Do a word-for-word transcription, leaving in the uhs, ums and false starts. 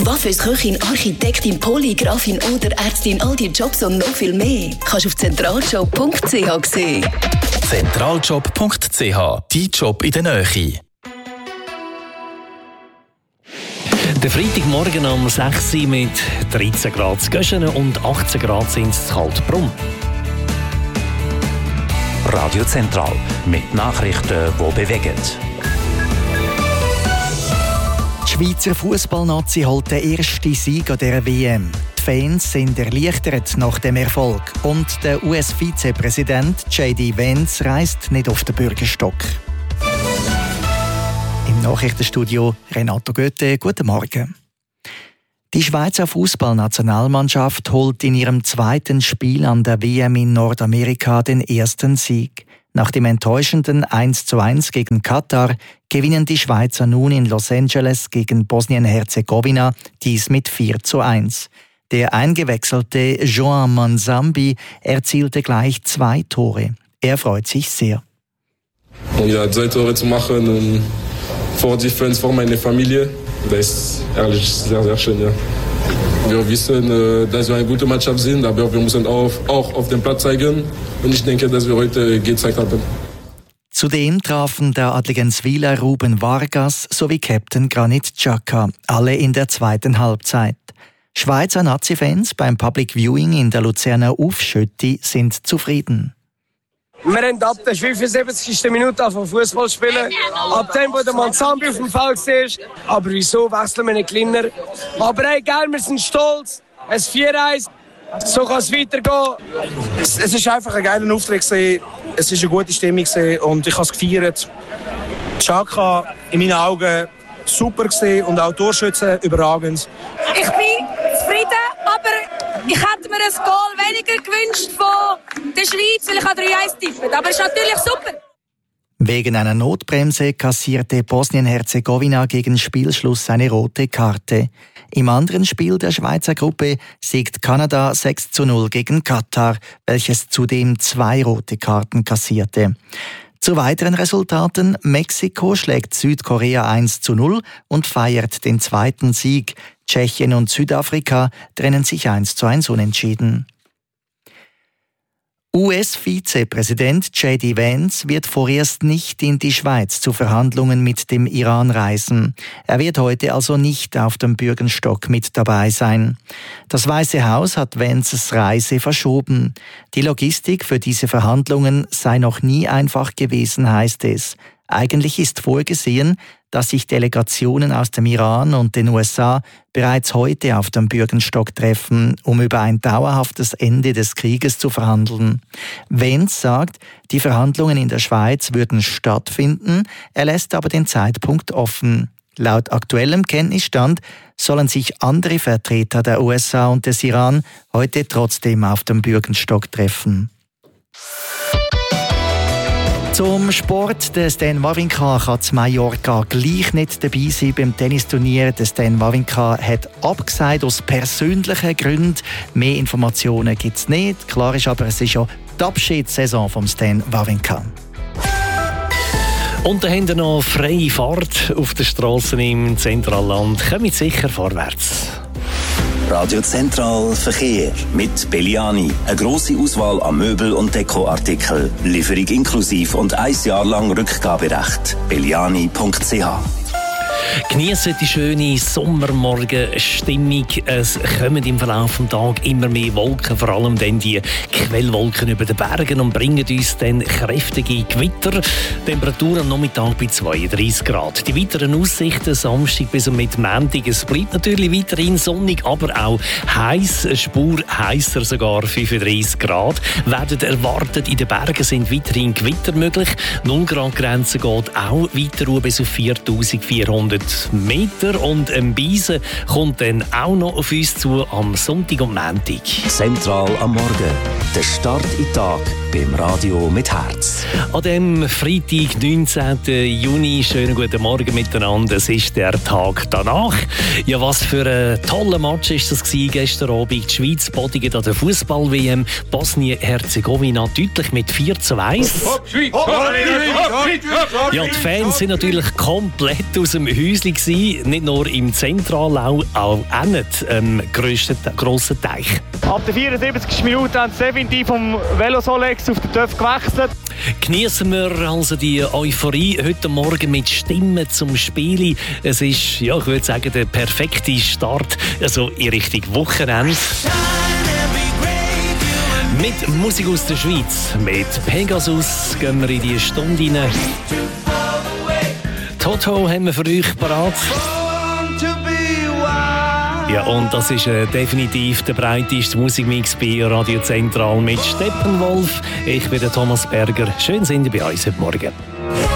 Coiffeuse, Architektin, Polygrafin oder Ärztin, all die Jobs und noch viel mehr kannst du auf zentraljob punkt c h sehen. zentraljob punkt c h, dein Job in der Nähe. Der Freitagmorgen am sechs Uhr mit dreizehn Grad zu Göschenen und achtzehn Grad sind es zu Kaltbrunn. Radio Zentral mit Nachrichten, die bewegen. Die Schweizer Fußballnazi holt den ersten Sieg an dieser W M. Die Fans sind erleichtert nach dem Erfolg. Und der U S-Vizepräsident J D Vance reist nicht auf den Bürgerstock. Im Nachrichtenstudio Renato Goethe, guten Morgen. Die Schweizer Fußballnationalmannschaft holt in ihrem zweiten Spiel an der W M in Nordamerika den ersten Sieg. Nach dem enttäuschenden eins zu eins gegen Katar gewinnen die Schweizer nun in Los Angeles gegen Bosnien-Herzegowina, dies mit vier zu eins. Der eingewechselte Joan Manzambi erzielte gleich zwei Tore. Er freut sich sehr. Ja, zwei Tore zu machen und vor die Fans, vor meine Familie, das ist ehrlich sehr, sehr schön. Ja. Wir wissen, dass wir eine gute Mannschaft sind, aber wir müssen auch, auch auf dem Platz zeigen. Und ich denke, dass wir heute gezeigt haben. Zudem trafen der Adligenswiler Ruben Vargas sowie Captain Granit Xhaka, alle in der zweiten Halbzeit. Schweizer Nazi-Fans beim Public Viewing in der Luzerner Aufschütti sind zufrieden. Wir haben ab der fünfundsiebzigsten Minute von Fußball spielen. Ab dem, wo der Manzambi auf dem Feld ist. Aber wieso wechseln wir nicht kleiner? Aber hey, geil, wir sind stolz. Es vier eins. So kann es weitergehen. Es, es ist einfach ein geiler Auftritt gewesen. Es ist eine gute Stimmung gewesen und ich habe es gefeiert. Xhaka in meinen Augen super gewesen und auch Torschützen überragend. Ich bin zufrieden, aber ich hätte mir ein Goal weniger gewünscht von der Schweiz, weil ich drei eins tippe. Aber es ist natürlich super. Wegen einer Notbremse kassierte Bosnien-Herzegowina gegen Spielschluss eine rote Karte. Im anderen Spiel der Schweizer Gruppe siegt Kanada sechs zu null gegen Katar, welches zudem zwei rote Karten kassierte. Zu weiteren Resultaten: Mexiko schlägt Südkorea eins zu null und feiert den zweiten Sieg. Tschechien und Südafrika trennen sich eins zu eins unentschieden. U S-Vizepräsident J D Vance wird vorerst nicht in die Schweiz zu Verhandlungen mit dem Iran reisen. Er wird heute also nicht auf dem Bürgerstock mit dabei sein. Das Weiße Haus hat Vances Reise verschoben. Die Logistik für diese Verhandlungen sei noch nie einfach gewesen, heißt es. Eigentlich ist vorgesehen, dass sich Delegationen aus dem Iran und den U S A bereits heute auf dem Bürgerstock treffen, um über ein dauerhaftes Ende des Krieges zu verhandeln. Vance sagt, die Verhandlungen in der Schweiz würden stattfinden, er lässt aber den Zeitpunkt offen. Laut aktuellem Kenntnisstand sollen sich andere Vertreter der U S A und des Iran heute trotzdem auf dem Bürgerstock treffen. Zum Sport. Der Stan Wawrinka kann zu Mallorca gleich nicht dabei sein beim Tennisturnier. Der Stan Wawrinka hat abgesagt aus persönlichen Gründen. Mehr Informationen gibt es nicht. Klar ist aber, es ist ja die Abschiedssaison vom Stan Wawrinka. Und dann haben wir noch freie Fahrt auf den Strassen im Zentralland. Kommt sicher vorwärts. Radio Zentral Verkehr mit Belliani. Eine grosse Auswahl an Möbel- und Dekoartikeln. Lieferung inklusiv und ein Jahr lang Rückgaberecht. belliani punkt c h. Geniessen die schöne Sommermorgenstimmung. Es kommen im Verlauf des Tages immer mehr Wolken, vor allem dann die Quellwolken über den Bergen, und bringen uns dann kräftige Gewitter. Temperatur am Nachmittag bei zweiunddreissig Grad. Die weiteren Aussichten Samstag bis und mit Montag. Es bleibt natürlich weiterhin sonnig, aber auch heiß, eine Spur heißer, sogar fünfunddreissig Grad. Werden erwartet, in den Bergen sind weiterhin Gewitter möglich. null Grad Grenze geht auch weiter bis auf viertausendvierhundert Meter, und ein Beisen kommt dann auch noch auf uns zu am Sonntag und Montag. Zentral am Morgen. Der Start in den Tag beim Radio mit Herz. An dem Freitag, neunzehnten Juni, schönen guten Morgen miteinander. Es ist der Tag danach. Ja, was für ein toller Match ist das gewesen gestern Abend. Die Schweiz bodigt an der Fußball-W M Bosnien-Herzegowina deutlich mit vier zu eins. Ja, die Fans sind natürlich komplett aus dem Hügel Häuschen gewesen, nicht nur im Zentrallau, auch nicht am grössten, grossen Teich. Ab der vierundsiebzigsten Minute haben sie definitiv vom Velosolex auf den Töpf gewechselt. Genießen wir also die Euphorie heute Morgen mit Stimmen zum Spielen. Es ist, ja, ich würde sagen, der perfekte Start also in Richtung Wochenende. Mit Musik aus der Schweiz, mit Pegasus gehen wir in die Stunde hinein. Toto haben wir für euch parat. Ja, und das ist äh, definitiv der breiteste Musikmix bei Radio Zentral mit Steppenwolf. Ich bin der Thomas Berger. Schön sind ihr bei uns heute Morgen.